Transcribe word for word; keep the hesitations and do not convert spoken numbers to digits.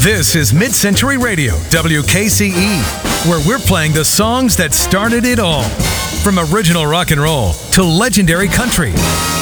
This is Mid-Century Radio, W K C E, where we're playing the songs that started it all. From original rock and roll to legendary country,